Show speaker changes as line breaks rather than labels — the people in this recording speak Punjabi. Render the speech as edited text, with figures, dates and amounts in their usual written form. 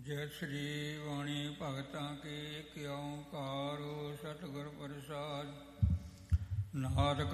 ਜੈ ਸ੍ਰੀ ਵਾਣੀ ਭਗਤਾਂ ਕੀ ਏਕ ਓਂਕਾਰ ਸਤਿਗੁਰ ਪ੍ਰਸਾਦਿ। ਨਾਨਕ